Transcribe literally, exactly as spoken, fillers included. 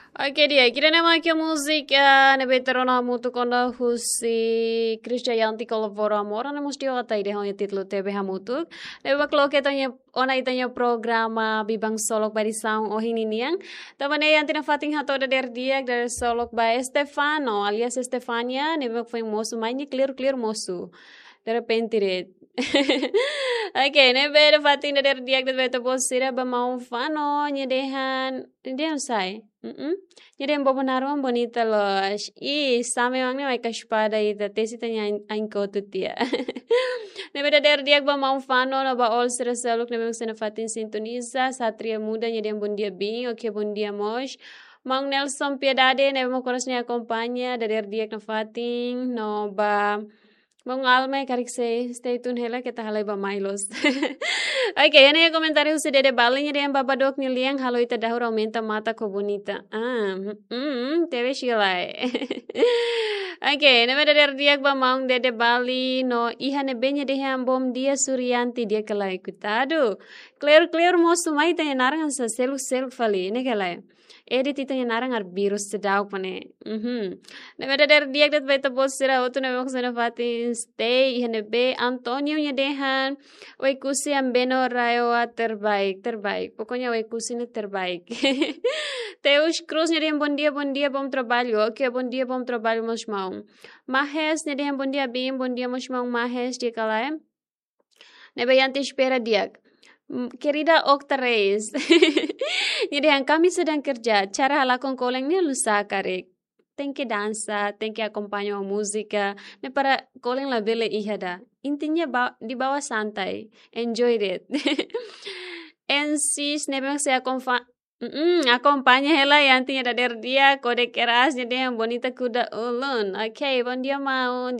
Oke dia, kira nama que música ne veterana muito konda husi Krisha Yanti kolabora amora ne musti ota ide honya titlu T V hamutuk. Ne baklo ke tanya ona itanya programa bibang solok bari saung ohini niang. Tamane yanti na fating hato da der diak dari solok by Stefano alias Stefania ne bak foi mosu mainni clear clear mosu. De repente red. Oke, ne bere fating da der diak da beta bosira ba mau fano nyedehan. Dia sai. Mm-mm. Jadi yang bawa naruhan bonita los. Ih, sama emangnya mereka espada itu. Tesi tanya angko tu tia. Nebeda der dia ba mau fano na ba all sera saluk nebeng sena fatin sintoniza satria muda nyedi yang bundia bing oke bundia mosh. Mang Nelson Piedade nebe mo korosnya acompaña da der dia na fatin no ba Bang Alma karik se stay tune hela kita halai ba Milos. Oke, ini ya komentari usi dede balinya dia yang babadok niliang halo ita dahur aumenta mata ko bonita. Ah, hmm, tewe shilai. Oke, nebe der diak ba maung dede bali no iha nebenya deh yang bom dia Suryanti dia kelai kutadu. Clear clear mo sumai tanya narang sa selu selu fali ini kelai. Edit itu yang narang ar biru sedau pane. Mhm. Nebe der diak dat beta bosira otu nebe maksana fatin stay iha nebe Antonio nyedehan. Waikusi yang beno rayoa terbaik, terbaik. Pokoknya Waikusi ini terbaik. Teus Cruz nyedehan bom dia, bom dia, bom trabalho. Oke, bom dia, bom trabalho, mos maung. Mahes nyedehan bom dia, bim, bom dia, mos maung, Mahes dia kalai. Nebe yanti espera diak. Querida Octa Reis, nyedehan kami sedang kerja. Cara halakon koleng ni lusa karek. Tem que dança, tem que acompanhar a música, né para koleng la bele ihada. Intinya ba di bawah santai, enjoy it. Ensis ne memang saya acompanha Mm, acompaña hela yantinya da der dia kode keras jadi yang bonita kuda ulun. Oke, okay, bon dia mau